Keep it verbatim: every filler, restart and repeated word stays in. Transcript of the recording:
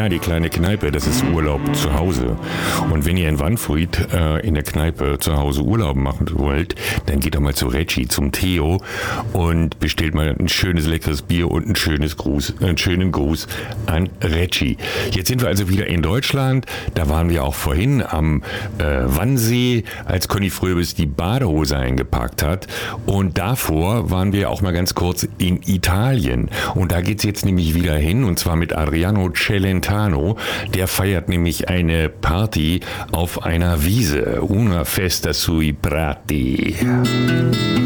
Ja, die kleine Kneipe, das ist Urlaub zu Hause. Und wenn ihr in Wanfried äh, in der Kneipe zu Hause Urlaub machen wollt, dann geht doch mal zu Reggie, zum Theo und bestellt mal ein schönes, leckeres Bier und ein schönes Gruß, einen schönen Gruß an Reggie. Jetzt sind wir also wieder in Deutschland. Da waren wir auch vorhin am äh, Wannsee, als Conny Fröbis die Badehose eingepackt hat. Und davor waren wir auch mal ganz kurz in Italien. Und da geht's jetzt nämlich wieder hin, und zwar mit Adriano Celentano. Der feiert nämlich eine Party auf einer Wiese. Una festa sui prati.